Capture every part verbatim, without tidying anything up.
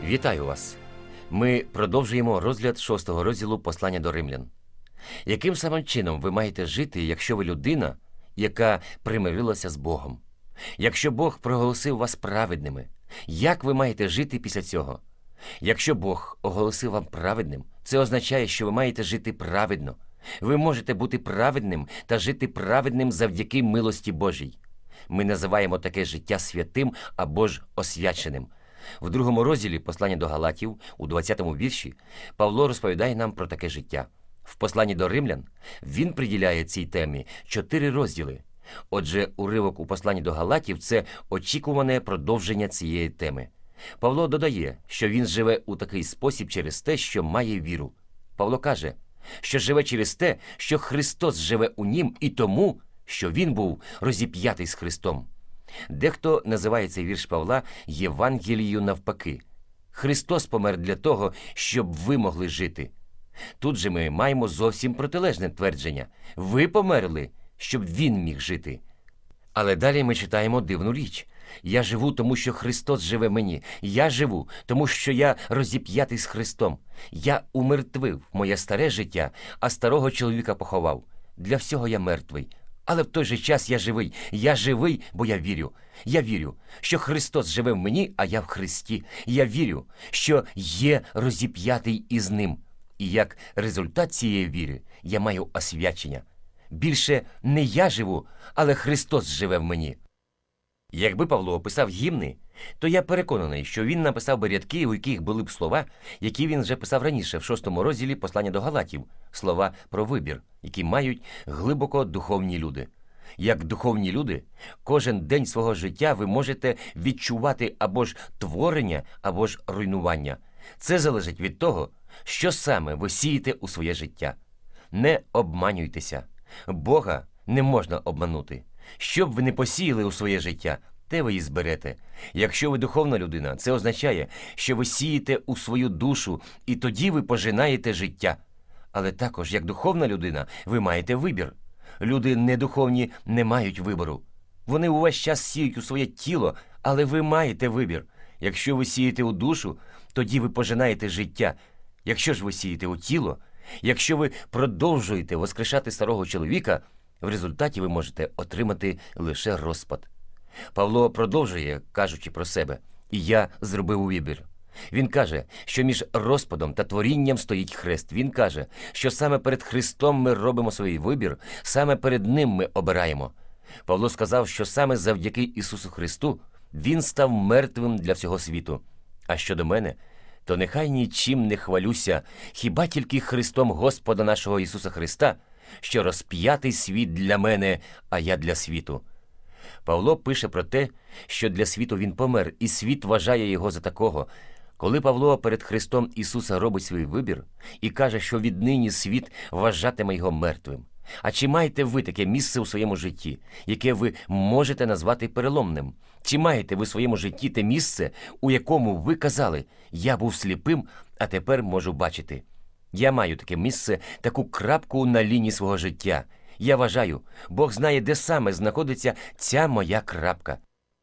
Вітаю вас! Ми продовжуємо розгляд шостого розділу послання до римлян. Яким самим чином ви маєте жити, якщо ви людина, яка примирилася з Богом? Якщо Бог проголосив вас праведними, як ви маєте жити після цього? Якщо Бог оголосив вам праведним, це означає, що ви маєте жити праведно. Ви можете бути праведним та жити праведним завдяки милості Божій. Ми називаємо таке життя святим або ж освяченим. В другому розділі послання до Галатів, у двадцятому вірші, Павло розповідає нам про таке життя. В посланні до римлян він приділяє цій темі чотири розділи. Отже, уривок у посланні до Галатів – це очікуване продовження цієї теми. Павло додає, що він живе у такий спосіб через те, що має віру. Павло каже, що живе через те, що Христос живе у нім і тому, що він був розіп'ятий з Христом. Дехто називає цей вірш Павла Євангелією навпаки. Христос помер для того, щоб ви могли жити. Тут же ми маємо зовсім протилежне твердження. Ви померли, щоб він міг жити. Але далі ми читаємо дивну річ. Я живу, тому що Христос живе мені. Я живу, тому що я розіп'ятий з Христом. Я умертвив моє старе життя, а старого чоловіка поховав. Для всього я мертвий. Але в той же час я живий. Я живий, бо я вірю. Я вірю, що Христос живе в мені, а я в Христі. Я вірю, що є розіп'ятий із Ним. І як результат цієї віри я маю освячення. Більше не я живу, але Христос живе в мені. Якби Павло описав гімни, то я переконаний, що він написав би рядки, у яких були б слова, які він вже писав раніше в шостому розділі послання до Галатів, слова про вибір, які мають глибоко духовні люди. Як духовні люди, кожен день свого життя ви можете відчувати або ж творення, або ж руйнування. Це залежить від того, що саме ви сієте у своє життя. Не обманюйтеся. Бога не можна обманути. Що б ви не посіяли у своє життя, те ви і зберете. Якщо ви духовна людина, це означає, що ви сієте у свою душу, і тоді ви пожинаєте життя. Але також, як духовна людина, ви маєте вибір. Люди недуховні не мають вибору. Вони увесь час сіють у своє тіло, але ви маєте вибір. Якщо ви сієте у душу, тоді ви пожинаєте життя. Якщо ж ви сієте у тіло, якщо ви продовжуєте воскрешати старого чоловіка, в результаті ви можете отримати лише розпад. Павло продовжує, кажучи про себе, «І я зробив вибір». Він каже, що між розпадом та творінням стоїть хрест. Він каже, що саме перед Христом ми робимо свій вибір, саме перед Ним ми обираємо. Павло сказав, що саме завдяки Ісусу Христу Він став мертвим для всього світу. А щодо мене, то нехай нічим не хвалюся, хіба тільки Христом Господа нашого Ісуса Христа, що розп'ятий світ для мене, а я для світу. Павло пише про те, що для світу він помер, і світ вважає його за такого. Коли Павло перед Христом Ісуса робить свій вибір і каже, що віднині світ вважатиме його мертвим. А чи маєте ви таке місце у своєму житті, яке ви можете назвати переломним? Чи маєте ви у своєму житті те місце, у якому ви казали, я був сліпим, а тепер можу бачити? Я маю таке місце, таку крапку на лінії свого життя. Я вважаю, Бог знає, де саме знаходиться ця моя крапка.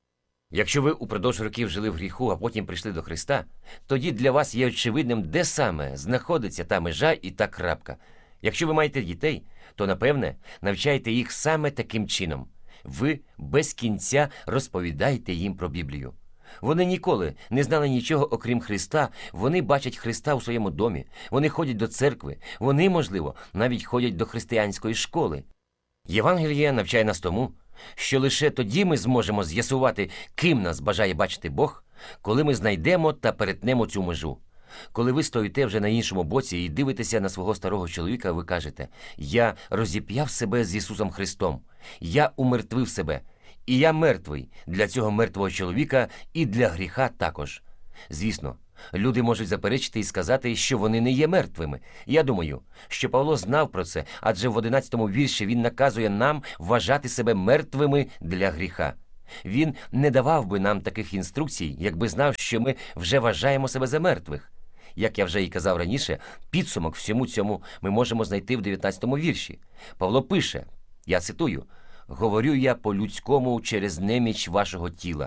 Якщо ви упродовж років жили в гріху, а потім прийшли до Христа, тоді для вас є очевидним, де саме знаходиться та межа і та крапка. Якщо ви маєте дітей, то, напевне, навчайте їх саме таким чином. Ви без кінця розповідаєте їм про Біблію. Вони ніколи не знали нічого, окрім Христа, вони бачать Христа у своєму домі, вони ходять до церкви, вони, можливо, навіть ходять до християнської школи. Євангеліє навчає нас тому, що лише тоді ми зможемо з'ясувати, ким нас бажає бачити Бог, коли ми знайдемо та перетнемо цю межу. Коли ви стоїте вже на іншому боці і дивитеся на свого старого чоловіка, ви кажете, «Я розіп'яв себе з Ісусом Христом, я умертвив себе, і я мертвий для цього мертвого чоловіка і для гріха також». Звісно, люди можуть заперечити і сказати, що вони не є мертвими. Я думаю, що Павло знав про це, адже в одинадцятому вірші він наказує нам вважати себе мертвими для гріха. Він не давав би нам таких інструкцій, якби знав, що ми вже вважаємо себе за мертвих. Як я вже і казав раніше, підсумок всьому цьому ми можемо знайти в дев'ятнадцятому вірші. Павло пише, я цитую, «Говорю я по-людському через неміч вашого тіла.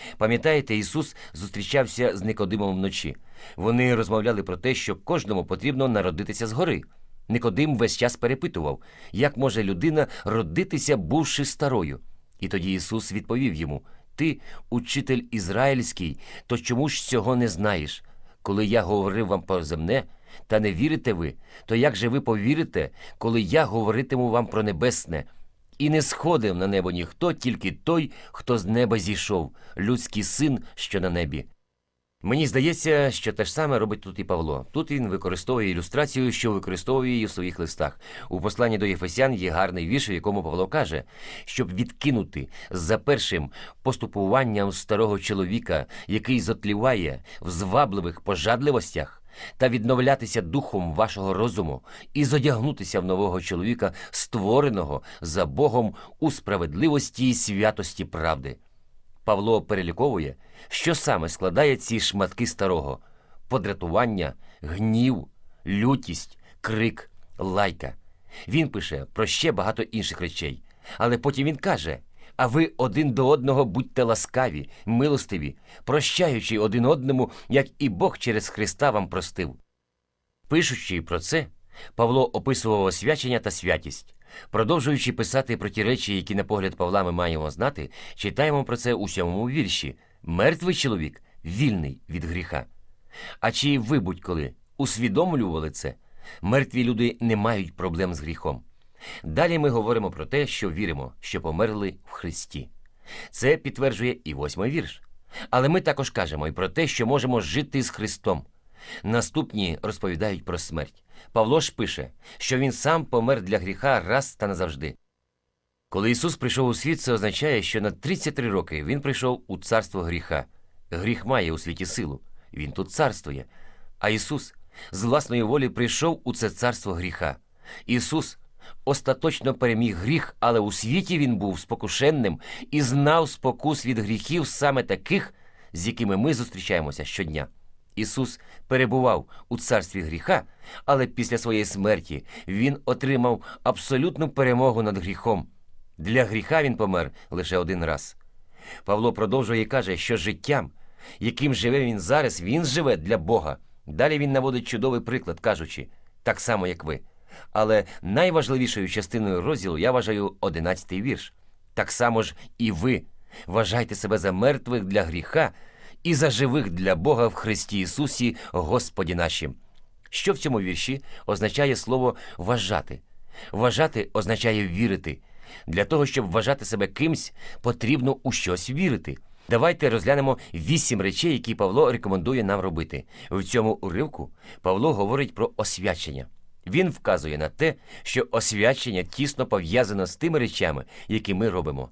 Пам'ятаєте, Ісус зустрічався з Никодимом вночі. Вони розмовляли про те, що кожному потрібно народитися згори. Никодим весь час перепитував, як може людина родитися, бувши старою. І тоді Ісус відповів йому: «Ти, учитель ізраїльський, то чому ж цього не знаєш? Коли я говорив вам про земне, та не вірите ви, то як же ви повірите, коли я говоритиму вам про небесне? І не сходив на небо ніхто, тільки той, хто з неба зійшов, людський син, що на небі». Мені здається, що те ж саме робить тут і Павло. Тут він використовує ілюстрацію, що використовує її у своїх листах. У посланні до Єфесян є гарний вірш, в якому Павло каже, щоб відкинути за першим поступуванням старого чоловіка, який зотліває в звабливих пожадливостях, та відновлятися духом вашого розуму і зодягнутися в нового чоловіка, створеного за Богом у справедливості і святості правди. Павло переліковує, що саме складає ці шматки старого – подратування, гнів, лютість, крик, лайка. Він пише про ще багато інших речей. Але потім він каже: «А ви один до одного будьте ласкаві, милостиві, прощаючи один одному, як і Бог через Христа вам простив». Пишучи про це, Павло описував освячення та святість. Продовжуючи писати про ті речі, які, на погляд Павла, ми маємо знати, читаємо про це у сьомому вірші. «Мертвий чоловік вільний від гріха». А чи ви будь-коли усвідомлювали це? Мертві люди не мають проблем з гріхом. Далі ми говоримо про те, що віримо, що померли в Христі. Це підтверджує і восьмий вірш. Але ми також кажемо і про те, що можемо жити з Христом. Наступні розповідають про смерть. Павло ж пише, що він сам помер для гріха раз та назавжди. Коли Ісус прийшов у світ, це означає, що на тридцять три роки Він прийшов у царство гріха. Гріх має у світі силу, Він тут царствує. А Ісус з власної волі прийшов у це царство гріха. Ісус остаточно переміг гріх, але у світі Він був спокушенним і знав спокус від гріхів саме таких, з якими ми зустрічаємося щодня. Ісус перебував у царстві гріха, але після своєї смерті Він отримав абсолютну перемогу над гріхом. Для гріха Він помер лише один раз. Павло продовжує і каже, що життям, яким живе він зараз, він живе для Бога. Далі він наводить чудовий приклад, кажучи, так само, як ви. Але найважливішою частиною розділу я вважаю одинадцятий вірш. Так само ж і ви вважайте себе за мертвих для гріха і за живих для Бога в Христі Ісусі, Господі нашим. Що в цьому вірші означає слово «вважати»? Вважати означає вірити. Для того, щоб вважати себе кимсь, потрібно у щось вірити. Давайте розглянемо вісім речей, які Павло рекомендує нам робити. В цьому уривку Павло говорить про освячення. Він вказує на те, що освячення тісно пов'язано з тими речами, які ми робимо.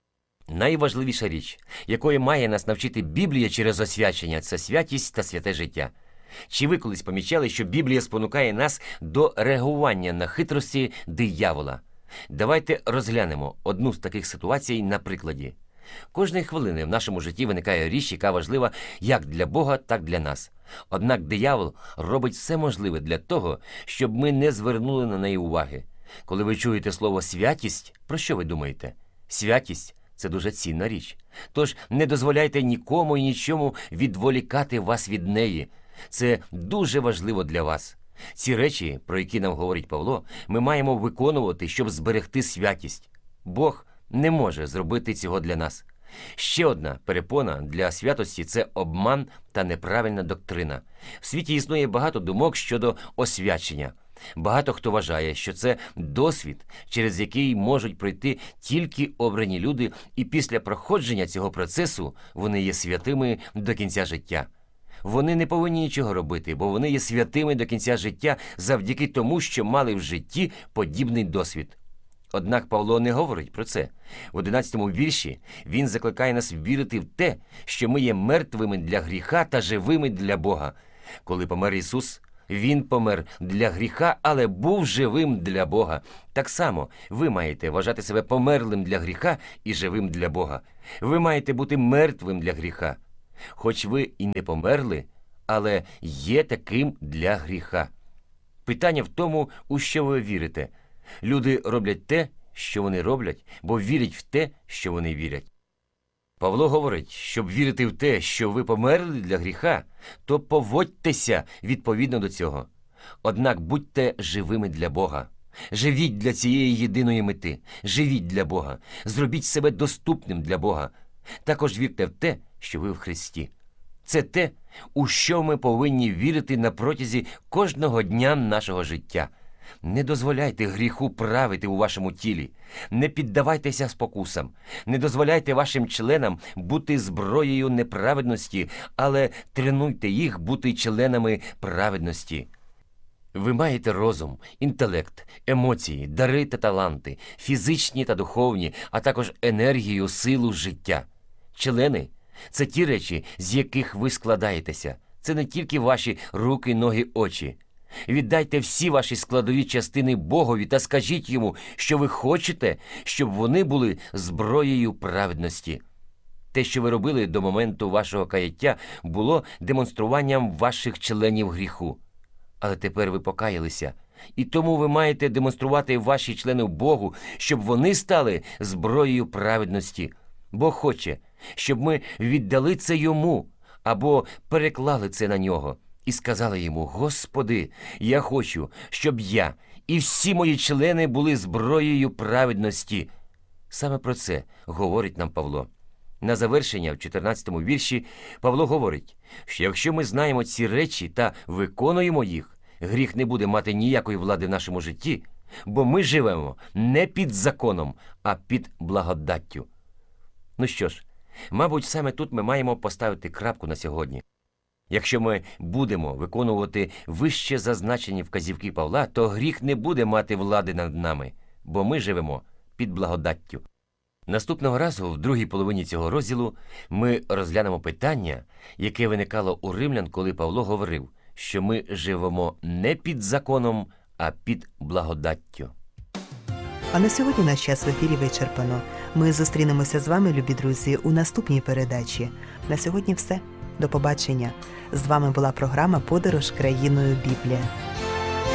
Найважливіша річ, якої має нас навчити Біблія через освячення – це святість та святе життя. Чи ви колись помічали, що Біблія спонукає нас до реагування на хитрості диявола? Давайте розглянемо одну з таких ситуацій на прикладі. Кожної хвилини в нашому житті виникає річ, яка важлива як для Бога, так для нас. Однак диявол робить все можливе для того, щоб ми не звернули на неї уваги. Коли ви чуєте слово «святість», про що ви думаєте? Святість – це дуже цінна річ. Тож не дозволяйте нікому і нічому відволікати вас від неї. Це дуже важливо для вас. Ці речі, про які нам говорить Павло, ми маємо виконувати, щоб зберегти святість. Бог не може зробити цього для нас. Ще одна перепона для святості – це обман та неправильна доктрина. В світі існує багато думок щодо освячення. Багато хто вважає, що це досвід, через який можуть пройти тільки обрані люди, і після проходження цього процесу вони є святими до кінця життя. Вони не повинні нічого робити, бо вони є святими до кінця життя завдяки тому, що мали в житті подібний досвід. Однак Павло не говорить про це. В одинадцятому вірші він закликає нас вірити в те, що ми є мертвими для гріха та живими для Бога. Коли помер Ісус, Він помер для гріха, але був живим для Бога. Так само ви маєте вважати себе померлим для гріха і живим для Бога. Ви маєте бути мертвим для гріха. Хоч ви і не померли, але є таким для гріха. Питання в тому, у що ви вірите. Люди роблять те, що вони роблять, бо вірять в те, що вони вірять. Павло говорить, щоб вірити в те, що ви померли для гріха, то поводьтеся відповідно до цього. Однак будьте живими для Бога. Живіть для цієї єдиної мети. Живіть для Бога. Зробіть себе доступним для Бога. Також вірте в те, що ви в Христі. Це те, у що ми повинні вірити на протязі кожного дня нашого життя. Не дозволяйте гріху правити у вашому тілі. Не піддавайтеся спокусам. Не дозволяйте вашим членам бути зброєю неправедності, але тренуйте їх бути членами праведності. Ви маєте розум, інтелект, емоції, дари та таланти, фізичні та духовні, а також енергію, силу життя. Члени – це ті речі, з яких ви складаєтеся. Це не тільки ваші руки, ноги, очі. Віддайте всі ваші складові частини Богові та скажіть йому, що ви хочете, щоб вони були зброєю праведності. Те, що ви робили до моменту вашого каяття, було демонструванням ваших членів гріху. Але тепер ви покаялися, і тому ви маєте демонструвати ваші члени Богу, щоб вони стали зброєю праведності. Бог хоче, щоб ми віддали це Йому або переклали це на Нього і сказали Йому: «Господи, я хочу, щоб я і всі мої члени були зброєю праведності». Саме про це говорить нам Павло. На завершення, в чотирнадцятому вірші, Павло говорить, що якщо ми знаємо ці речі та виконуємо їх, гріх не буде мати ніякої влади в нашому житті, бо ми живемо не під законом, а під благодаттю. Ну що ж, мабуть, саме тут ми маємо поставити крапку на сьогодні. Якщо ми будемо виконувати вище зазначені вказівки Павла, то гріх не буде мати влади над нами, бо ми живемо під благодаттю. Наступного разу, в другій половині цього розділу, ми розглянемо питання, яке виникало у римлян, коли Павло говорив, що ми живемо не під законом, а під благодаттю. А на сьогодні наш час в ефірі вичерпано. Ми зустрінемося з вами, любі друзі, у наступній передачі. На сьогодні все. До побачення. З вами була програма «Подорож країною Біблія».